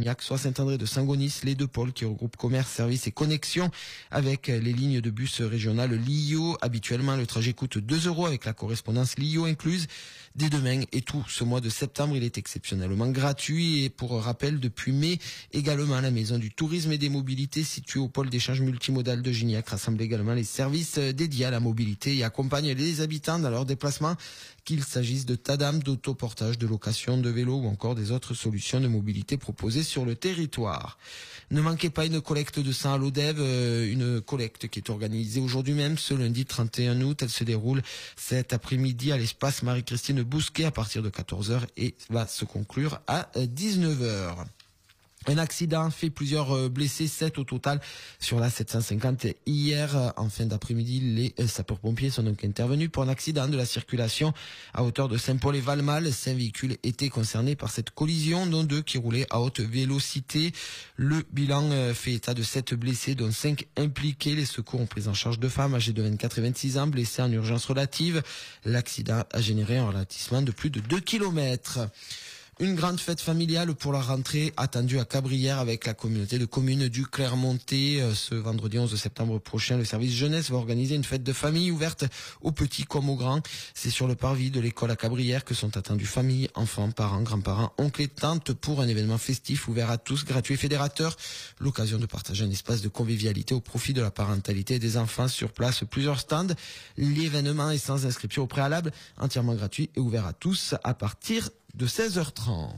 Gignac, soit Saint-André de Saint-Gonis, les deux pôles qui regroupent commerce, services et connexions avec les lignes de bus régionales Lio. Habituellement, le trajet coûte 2 € avec la correspondance Lio incluse. Dès demain et tout ce mois de septembre, il est exceptionnellement gratuit. Et pour rappel, depuis mai, également, la Maison du Tourisme et des Mobilités située au pôle d'échange multimodal de Gignac rassemble également les services dédiés à la mobilité et accompagne les habitants dans leurs déplacements, qu'il s'agisse de tadam, d'autoportage, de location de vélo ou encore des autres solutions de mobilité proposées sur le territoire. Ne manquez pas une collecte de sang à l'Odève, une collecte qui est organisée aujourd'hui même, ce lundi 31 août. Elle se déroule cet après-midi à l'espace Marie-Christine Bousquet à partir de 14h et va se conclure à 19h. Un accident fait plusieurs blessés, 7 au total sur la 750 hier. En fin d'après-midi, les sapeurs-pompiers sont donc intervenus pour un accident de la circulation à hauteur de Saint-Paul et Valmal. 5 véhicules étaient concernés par cette collision, dont 2 qui roulaient à haute vélocité. Le bilan fait état de 7 blessés, dont 5 impliqués. Les secours ont pris en charge 2 femmes âgées de 24 et 26 ans, blessées en urgence relative. L'accident a généré un ralentissement de plus de 2 km. Une grande fête familiale pour la rentrée attendue à Cabrières avec la communauté de communes du Clermontais. Ce vendredi 11 septembre prochain, le service jeunesse va organiser une fête de famille ouverte aux petits comme aux grands. C'est sur le parvis de l'école à Cabrières que sont attendus familles, enfants, parents, grands-parents, oncles et tantes pour un événement festif ouvert à tous, gratuit et fédérateur. L'occasion de partager un espace de convivialité au profit de la parentalité et des enfants sur place. Plusieurs stands. L'événement est sans inscription au préalable, entièrement gratuit et ouvert à tous à partir de 16h30.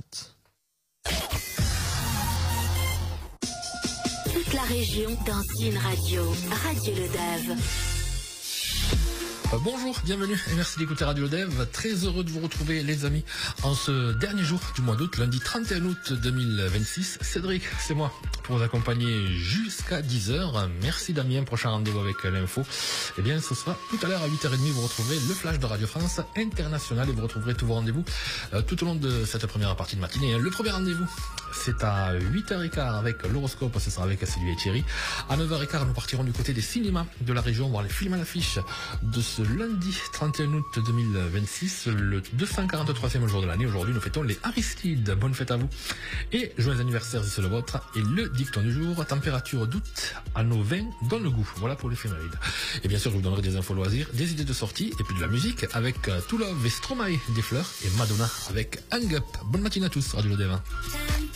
Toute la région dans une radio. Radio Lodève. Bonjour, bienvenue et merci d'écouter Radio Lodève. Très heureux de vous retrouver les amis en ce dernier jour du mois d'août, lundi 31 août 2026. Cédric, c'est moi pour vous accompagner jusqu'à 10h. Merci Damien, prochain rendez-vous avec l'info. Eh bien ce sera tout à l'heure à 8h30, vous retrouverez le flash de Radio France International et vous retrouverez tous vos rendez-vous tout au long de cette première partie de matinée. Le premier rendez-vous, c'est à 8h15 avec l'horoscope, ce sera avec Sylvie et Thierry. À 9h15, nous partirons du côté des cinémas de la région, voir les films à l'affiche de ce lundi 31 août 2026, le 243e jour de l'année. Aujourd'hui, nous fêtons les Aristides. Bonne fête à vous. Et joyeux anniversaire si c'est le vôtre. Et le dicton du jour, température d'août à nos vins donne le goût. Voilà pour l'éphéméride. Et bien sûr, je vous donnerai des infos loisirs, des idées de sortie et puis de la musique avec To Love et Stromae des Fleurs et Madonna avec Hang Up. Bonne matinée à tous, Radio Lodève.